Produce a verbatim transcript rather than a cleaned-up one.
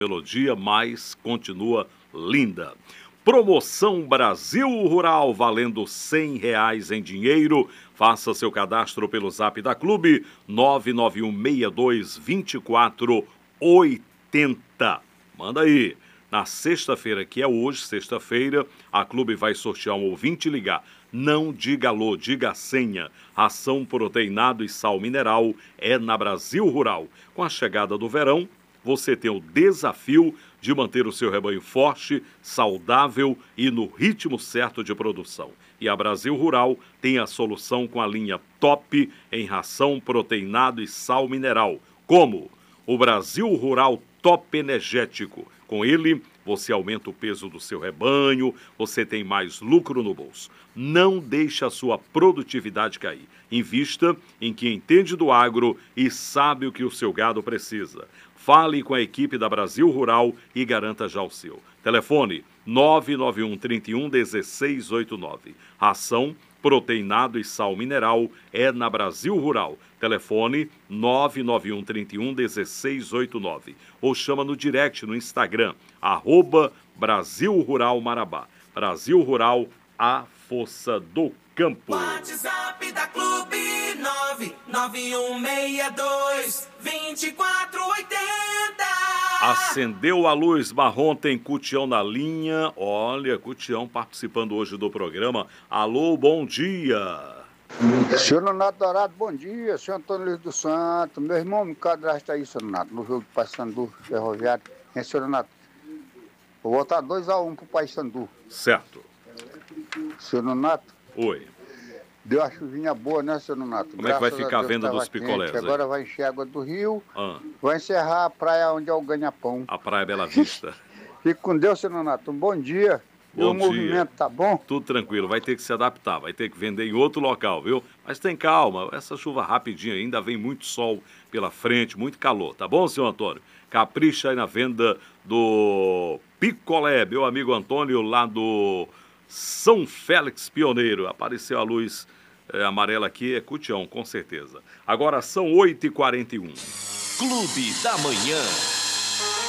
melodia, mas continua linda. Promoção Brasil Rural, valendo cem reais em dinheiro. Faça seu cadastro pelo zap da Clube, nove nove um seis dois, dois quatro oito zero. Manda aí. Na sexta-feira, que é hoje, sexta-feira, a Clube vai sortear um ouvinte e ligar. Não diga alô, diga a senha. Ração proteinado e sal mineral é na Brasil Rural. Com a chegada do verão, você tem o desafio de manter o seu rebanho forte, saudável e no ritmo certo de produção. E a Brasil Rural tem a solução com a linha top em ração, proteinado e sal mineral. Como? O Brasil Rural Top Energético. Com ele, você aumenta o peso do seu rebanho, você tem mais lucro no bolso. Não deixe a sua produtividade cair. Invista em quem entende do agro e sabe o que o seu gado precisa. Fale com a equipe da Brasil Rural e garanta já o seu. Telefone nove nove um, três um, um seis oito nove. Ração, proteinado e sal mineral é na Brasil Rural. Telefone nove nove um, três um, um seis oito nove. Ou chama no direct no Instagram, arroba Brasil Rural Marabá. Brasil Rural, a força do campo. WhatsApp da Clube nove nove um seis dois, dois quatro oito zero. Acendeu a luz marrom, tem Cutião na linha. Olha, Cutião participando hoje do programa. Alô, bom dia. Senhor Nonato Dourado, bom dia. Senhor Antônio Luiz dos Santos. Meu irmão me cadastra aí, senhor Nonato, no jogo do Paysandu Ferroviário. Hein, senhor Nonato? Vou botar dois a um pro Paysandu. Certo. Senhor Nonato? Oi. Deu a chuvinha boa, né, senhor Nonato? Como é que vai ficar a venda dos picolés? Agora vai encher água do rio, ah. vai encerrar a praia onde é o ganha-pão. A Praia Bela Vista. Fique com Deus, senhor Nonato. Um bom dia. Bom e o dia. movimento tá bom? Tudo tranquilo, vai ter que se adaptar, vai ter que vender em outro local, viu? Mas tem calma, essa chuva rapidinha ainda vem muito sol pela frente, muito calor, tá bom, senhor Antônio? Capricha aí na venda do picolé, meu amigo Antônio, lá do São Félix Pioneiro. Apareceu a luz é, amarela aqui, é Cutião, com certeza. Agora são oito e quarenta e um. Clube da Manhã.